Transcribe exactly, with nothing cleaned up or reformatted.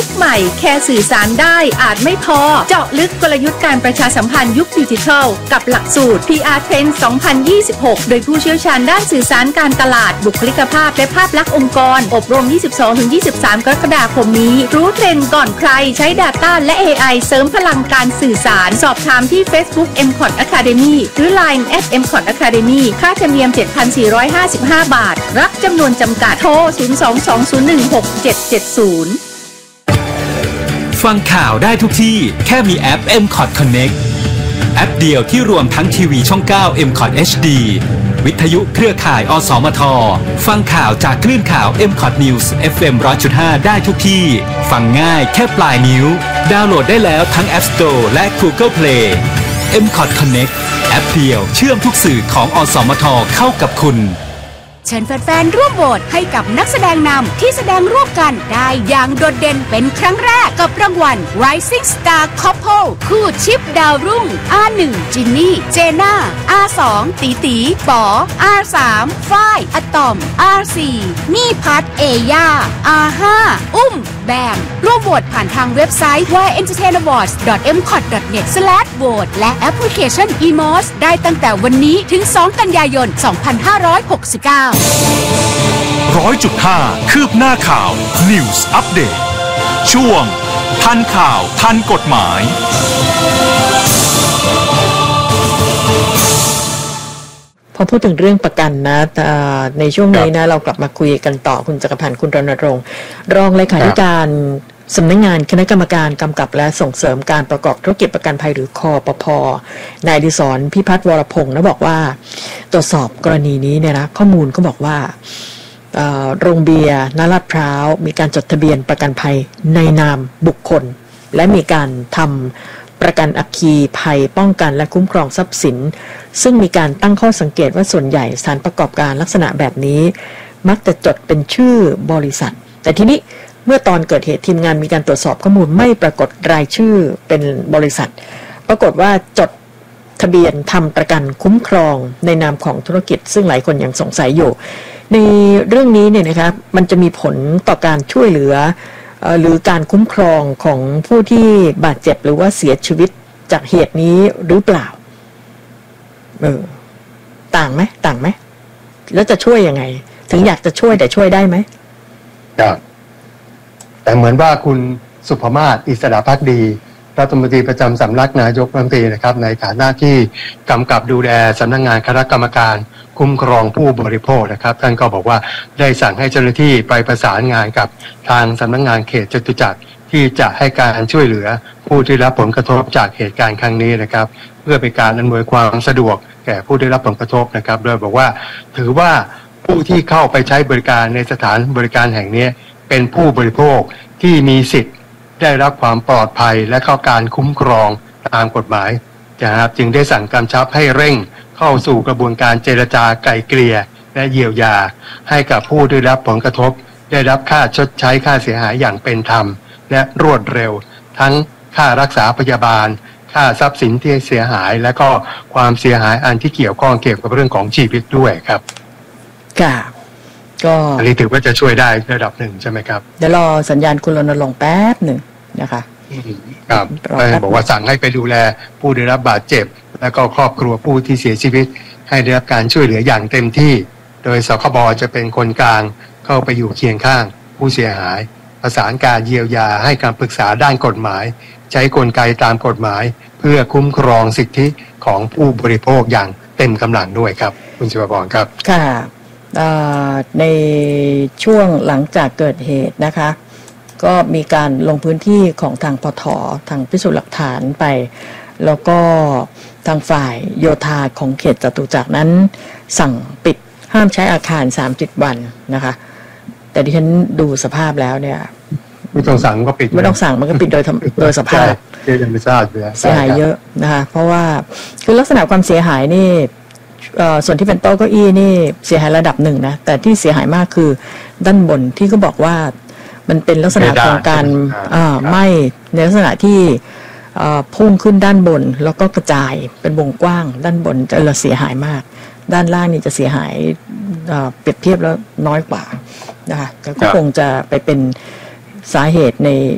ยุคใหม่แค่สื่อสารได้อาจไม่พอเจาะลึกกลยุทธ์การประชาสัมพันธ์ยุคดิจิทัลกับหลักสูตร พี อาร์ Trend สองพันยี่สิบหก โดยผู้เชี่ยวชาญด้านสื่อสารการตลาดบุคลิกภาพและภาพลักษณ์องค์กรอบรม ยี่สิบสองถึงยี่สิบสาม กรกฎาคมนี้รู้เทรนด์ก่อนใครใช้ Data และ เอ ไอ เสริมพลังการสื่อสารสอบถามที่ Facebook เอ็ม คอท Academy หรือ ไลน์ แอท เอ็ม คอท Academy ค่าธรรมเนียม เจ็ดพันสี่ร้อยห้าสิบห้า บาทรับจำนวนจำกัดโทร ศูนย์ สอง สอง ศูนย์ หนึ่ง หก เจ็ด เจ็ด ศูนย์ฟังข่าวได้ทุกที่แค่มีแอป เอ็ม คอท Connect แอปเดียวที่รวมทั้งทีวีช่อง เก้า เอ็ม คอท เอช ดี วิทยุเครือข่าย อสมท ฟังข่าวจากคลื่นข่าว เอ็ม คอท News เอฟ เอ็ม หนึ่งร้อยจุดห้า ได้ทุกที่ฟังง่ายแค่ปลายนิ้วดาวน์โหลดได้แล้วทั้ง App Store และ Google Play เอ็ม คอท Connect แอปเดียวเชื่อมทุกสื่อของอสมทเข้ากับคุณเชิญแฟนๆร่วมโหวตให้กับนักแสดงนำที่แสดงร่วมกันได้อย่างโดดเด่นเป็นครั้งแรกกับรางวัล Rising Star Couple คู่ชิปดาวรุ่ง อาร์ หนึ่ง จินนี่ เจน่า อาร์ สอง ตีตีป๋อ อาร์ สาม ฝ้าย อะตอม อาร์ สี่ นี่พัท เอย่า อาร์ ห้า อุ้ม แบมร่วมโหวตผ่านทางเว็บไซต์ วาย เอ็นเตอร์เทน อวอร์ดส์ ดอท เอ็ม คอท ดอท เน็ต สแลช โหวต และแอปพลิเคชัน อี โมส ได้ตั้งแต่วันนี้ถึง สอง กันยายน สองพันห้าร้อยหกสิบเก้าร้อยจุดห้าคืบหน้าข่าว News Update ช่วงทันข่าวทันกฎหมายพอพูดถึงเรื่องประกันนะในช่วงนี้นะเรากลับมาคุยกันต่อคุณจักรพันธ์คุณรณรงค์รองเลขาธิการสำนักงานคณะกรรมการกำกับและส่งเสริมการประกอบธุรกิจประกันภัยหรือคปภ.นายอดิศรพิพัฒน์วรพงศ์นะบอกว่าตรวจสอบกรณีนี้เนี่ยนะข้อมูลก็บอกว่าโรงเบียร์ณลาดพร้าวมีการจดทะเบียนประกันภัยในนามบุคคลและมีการทำประกันอัคคีภัยป้องกันและคุ้มครองทรัพย์สินซึ่งมีการตั้งข้อสังเกตว่าส่วนใหญ่สถานประกอบการลักษณะแบบนี้มักจะจดเป็นชื่อบริษัทแต่ทีนี้เมื่อตอนเกิดเหตุทีมงานมีการตรวจสอบข้อมูลไม่ปรากฏรายชื่อเป็นบริษัทปรากฏว่าจดทะเบียนทำประกันคุ้มครองในนามของธุรกิจซึ่งหลายคนยังสงสัยอยู่ในเรื่องนี้เนี่ยนะครับมันจะมีผลต่อการช่วยเหลือหรือการคุ้มครองของผู้ที่บาดเจ็บหรือว่าเสียชีวิตจากเหตุนี้หรือเปล่าเออต่างไหมต่างไหมแล้วจะช่วยยังไงถึงอยากจะช่วยแต่ช่วยได้ไหมครับแต่เหมือนว่าคุณสุภมาศอิสระภักดีรัฐมนตรีประจำสำนักนายกรัฐมนตรีนะครับในฐานะที่กำกับดูแลสำนักงานคณะกรรมการคุ้มครองผู้บริโภคนะครับท่านก็บอกว่าได้สั่งให้เจ้าหน้าที่ไปประสานงานกับทางสำนักงานเขตจตุจักรที่จะให้การช่วยเหลือผู้ที่รับผลกระทบจากเหตุการณ์ครั้งนี้นะครับเพื่อเป็นการอำนวยความสะดวกแก่ผู้ได้รับผลกระทบนะครับโดยบอกว่าถือว่าผู้ที่เข้าไปใช้บริการในสถานบริการแห่งนี้เป็นผู้บริโภคที่มีสิทธิ์ได้รับความปลอดภัยและเข้าการคุ้มครองตามกฎหมายนะครับจึงได้สั่งกำชับให้เร่งเข้าสู่กระบวนการเจรจาไกล่เกลี่ยและเยียวยาให้กับผู้ได้รับผลกระทบได้รับค่าชดใช้ค่าเสียหายอย่างเป็นธรรมและรวดเร็วทั้งค่ารักษาพยาบาลค่าทรัพย์สินที่เสียหายและก็ความเสียหายอันที่เกี่ยวข้องเกี่ยวกับเรื่องของชีวิตด้วยครับค่ะก็อันนี้ถือว่าจะช่วยได้ระดับหนึ่งใช่ไหมครับเดี๋ยวรอสัญญาณคุณรณรงค์แป๊บหนึ่งนะคะครับบอกว่าสั่งให้ไปดูแลผู้ได้รับบาดเจ็บและก็ครอบครัวผู้ที่เสียชีวิตให้ได้รับการช่วยเหลืออย่างเต็มที่โดยสคบจะเป็นคนกลางเข้าไปอยู่เคียงข้างผู้เสียหายประสานการเยียวยาให้การปรึกษาด้านกฎหมายใช้กลไกตามกฎหมายเพื่อคุ้มครองสิทธิของผู้บริโภคอย่างเต็มกำลังด้วยครับคุณศิวพรครับค่ะในช่วงหลังจากเกิดเหตุนะคะก็มีการลงพื้นที่ของทางปท.ทางพิสูจน์หลักฐานไปแล้วก็ทางฝ่ายโยธาของเขตจตุจักรนั้นสั่งปิดห้ามใช้อาคารสามสิบวันนะคะแต่ดิฉันดูสภาพแล้วเนี่ยไม่ต้องสั่งก็ปิดไม่ต้องสั่งมันก็ปิดโดยโดยสภาพยังไม่ทราบเลยเสียหายเยอะนะคะเพราะว่าคือลักษณะความเสียหายนี่ส่วนที่เป็นโต๊ะเก้าอี้นี่เสียหายระดับหนึ่งนะแต่ที่เสียหายมากคือด้านบนที่ก็บอกว่ามันเป็นลักษณะของการไหม้ในลักษณะที่พุ่งขึ้นด้านบนแล้วก็กระจายเป็นวงกว้างด้านบนจะเสียหายมากด้านล่างนี่จะเสียหายเปรียบเทียบแล้วน้อยกว่านะคะแต่ก็คงจะไปเป็นสาเหตุใน